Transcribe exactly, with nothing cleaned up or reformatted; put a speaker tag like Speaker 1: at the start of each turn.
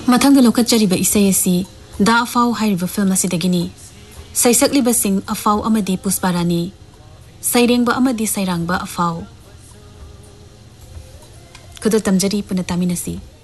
Speaker 1: मथंग लोकचरिबा इसै असि दा अफाव हाइरिबा फिल्म असिदगिनी सैसक्लिबसिंग अफाव अमदी पुष्पारानी सैरेंगबा अमदी सैरांगबा अफाव खुद तमजरी पुनतामिनसी।